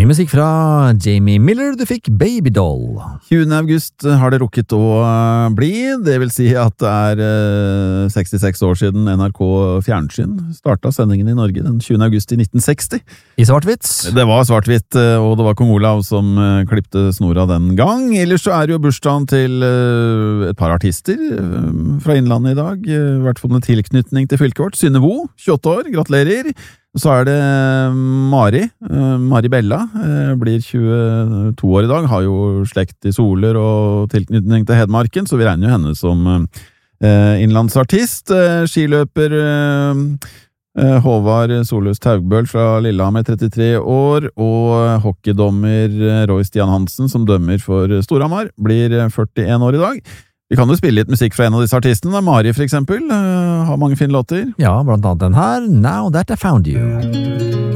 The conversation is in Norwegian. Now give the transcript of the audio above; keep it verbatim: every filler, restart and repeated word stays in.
Ny musikk fra Jamie Miller, du fikk Baby Doll. tjuende august har det rukket å bli, det vil si at det er eh, sekstiseks år siden N R K Fjernsyn startet sendingen i Norge den tjuende august i nitten seksti. I svart-hvitt. Det var svart-hvitt, og det var Kong Olav som eh, klippte snora den gang. Ellers så er det jo bursdagen til eh, et par artister eh, fra Innlandet i dag, eh, i hvert fall med tilknytning til fylket vårt. Synne Vo, tjueåtte år, gratulerer. Så er det Mari, Mari Bella, blir tjueto år i dag, har jo slekt i Soler og tilknytning til Hedmarken, så vi regner jo henne som innlandsartist. Skiløper Håvard Solhus Taugbøl fra Lillehammer, trettitre år, og hockeydommer Roy Stian Hansen, som dømmer for Storhamar, blir førtien år i dag. Vi kan jo spille litt musikk fra en av disse artistene. Mari for eksempel, uh, har mange fine låter. Ja, blant annet den her, Now That I Found You.